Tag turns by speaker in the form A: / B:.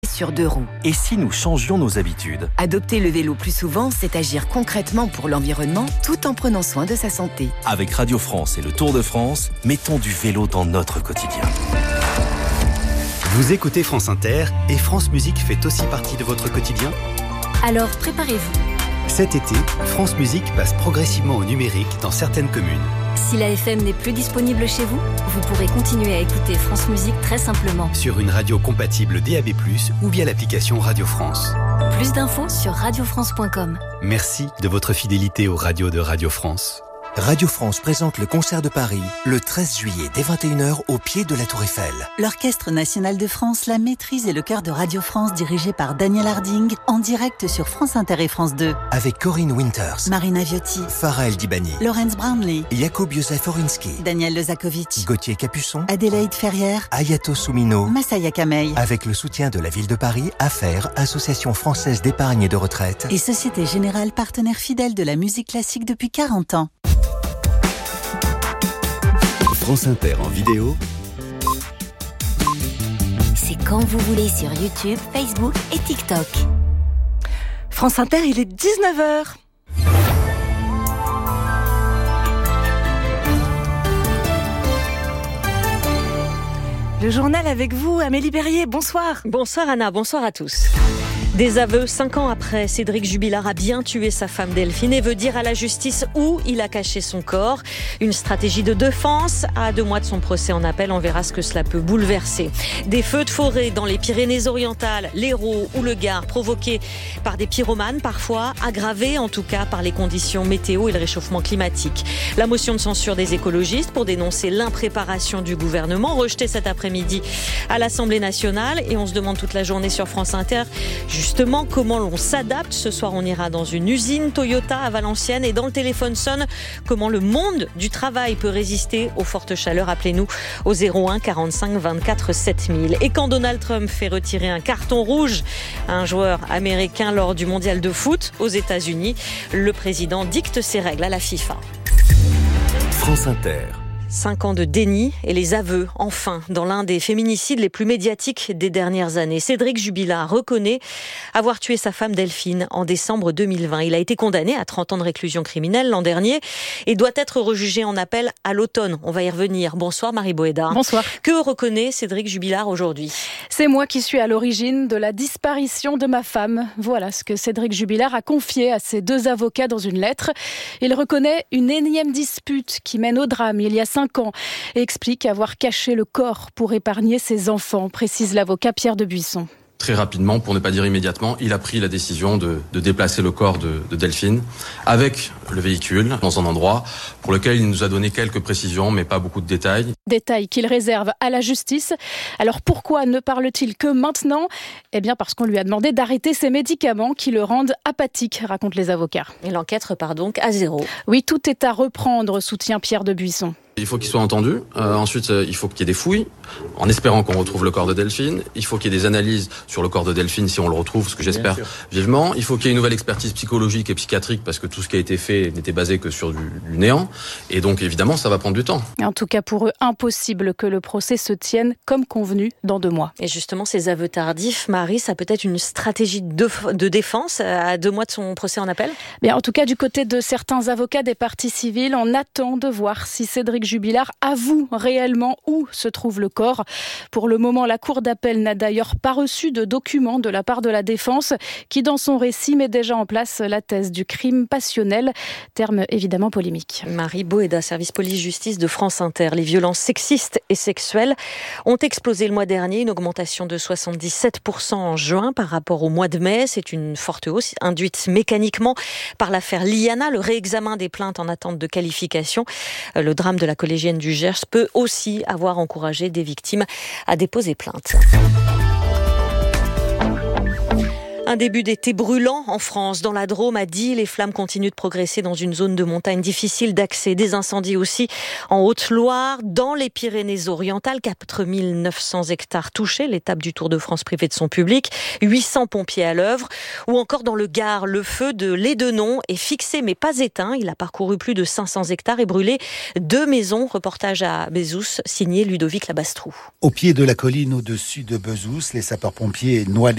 A: sur 2 roues.
B: Et si nous changions nos habitudes ?
A: Adopter le vélo plus souvent, c'est agir concrètement pour l'environnement tout en prenant soin de sa santé.
B: Avec Radio France et le Tour de France, mettons du vélo dans notre quotidien.
C: Vous écoutez France Inter et France Musique fait aussi partie de votre quotidien ?
D: Alors préparez-vous.
C: Cet été, France Musique passe progressivement au numérique dans certaines communes.
D: Si la FM n'est plus disponible chez vous, vous pourrez continuer à écouter France Musique très simplement.
C: Sur une radio compatible DAB+, ou via l'application Radio France.
D: Plus d'infos sur radiofrance.com.
C: Merci de votre fidélité aux radios de Radio France.
E: Radio France présente le concert de Paris le 13 juillet dès 21h au pied de la Tour Eiffel.
F: L'Orchestre National de France, la maîtrise et le chœur de Radio France dirigé par Daniel Harding en direct sur France Inter et France 2.
E: Avec Corinne Winters,
F: Marina Viotti,
E: Farah El Dibani,
F: Laurence Brownlee,
E: Jakub Józef Orinski,
F: Daniel Lezakovic,
E: Gauthier Capuçon,
F: Adélaïde Ferrière,
E: Ayato Soumino,
F: Massaya Kamei.
E: Avec le soutien de la ville de Paris, AFER, Association française d'épargne et de retraite,
F: et Société Générale, partenaire fidèle de la musique classique depuis 40 ans.
C: France Inter en vidéo,
D: C'est quand vous voulez sur YouTube, Facebook et TikTok.
G: France Inter, il est 19h. Le journal avec vous, Amélie Berrier, bonsoir.
H: Bonsoir Anna, bonsoir à tous. Des aveux 5 ans après, Cédric Jubilard a bien tué sa femme Delphine et veut dire à la justice où il a caché son corps. Une stratégie de défense. À 2 mois de son procès en appel, on verra ce que cela peut bouleverser. Des feux de forêt dans les Pyrénées-Orientales, l'Hérault ou le Gard, provoqués par des pyromanes parfois, aggravés en tout cas par les conditions météo et le réchauffement climatique. La motion de censure des écologistes pour dénoncer l'impréparation du gouvernement, rejetée cet après-midi à l'Assemblée nationale. Et on se demande toute la journée sur France Inter, justement, comment l'on s'adapte. Ce soir, on ira dans une usine Toyota à Valenciennes et dans le téléphone sonne, comment le monde du travail peut résister aux fortes chaleurs. Appelez-nous au 01 45 24 7000. Et quand Donald Trump fait retirer un carton rouge à un joueur américain lors du mondial de foot aux États-Unis, le président dicte ses règles à la FIFA.
B: France Inter.
H: 5 ans de déni et les aveux, enfin, dans l'un des féminicides les plus médiatiques des dernières années. Cédric Jubilard reconnaît avoir tué sa femme Delphine en décembre 2020. Il a été condamné à 30 ans de réclusion criminelle l'an dernier et doit être rejugé en appel à l'automne. On va y revenir. Bonsoir Marie Boéda.
G: Bonsoir.
H: Que reconnaît Cédric Jubilard aujourd'hui ?
G: C'est moi qui suis à l'origine de la disparition de ma femme. Voilà ce que Cédric Jubilard a confié à ses 2 avocats dans une lettre. Il reconnaît une énième dispute qui mène au drame il y a 5 ans et explique avoir caché le corps pour épargner ses enfants, précise l'avocat Pierre de Buisson.
I: Très rapidement, pour ne pas dire immédiatement, il a pris la décision de déplacer le corps de Delphine avec le véhicule dans un endroit pour lequel il nous a donné quelques précisions, mais pas beaucoup de détails.
G: Détails qu'il réserve à la justice. Alors pourquoi ne parle-t-il que maintenant ? Eh bien parce qu'on lui a demandé d'arrêter ses médicaments qui le rendent apathique, racontent les avocats.
H: Et l'enquête repart donc à zéro.
G: Oui, tout est à reprendre, soutient Pierre de Buisson.
I: Il faut qu'il soit entendu. Ensuite, il faut qu'il y ait des fouilles, en espérant qu'on retrouve le corps de Delphine. Il faut qu'il y ait des analyses sur le corps de Delphine, si on le retrouve, ce que j'espère vivement. Il faut qu'il y ait une nouvelle expertise psychologique et psychiatrique, parce que tout ce qui a été fait n'était basé que sur du néant. Et donc, évidemment, ça va prendre du temps.
G: En tout cas, pour eux, impossible que le procès se tienne comme convenu dans 2 mois.
H: Et justement, ces aveux tardifs, Marie, ça peut être une stratégie de défense à 2 mois de son procès en appel ?
G: Bien, en tout cas, du côté de certains avocats des parties civiles, on attend de voir si Cédric Jubilard avoue réellement où se trouve le corps. Pour le moment, la cour d'appel n'a d'ailleurs pas reçu de documents de la part de la défense qui, dans son récit, met déjà en place la thèse du crime passionnel, terme évidemment polémique.
H: Marie Boéda, service police-justice de France Inter. Les violences sexistes et sexuelles ont explosé le mois dernier, une augmentation de 77% en juin par rapport au mois de mai. C'est une forte hausse induite mécaniquement par l'affaire Liana, le réexamen des plaintes en attente de qualification. Le drame de la collégienne du Gers peut aussi avoir encouragé des victimes à déposer plainte. Un début d'été brûlant en France. Dans la Drôme, à Die, les flammes continuent de progresser dans une zone de montagne difficile d'accès. Des incendies aussi en Haute-Loire, dans les Pyrénées-Orientales. 4900 hectares touchés, l'étape du Tour de France privée de son public. 800 pompiers à l'œuvre. Ou encore dans le Gard, le feu de Lédenon est fixé mais pas éteint. Il a parcouru plus de 500 hectares et brûlé 2 maisons. Reportage à Bezous, signé Ludovic Labastrou.
J: Au pied de la colline au-dessus de Bezous, les sapeurs-pompiers noient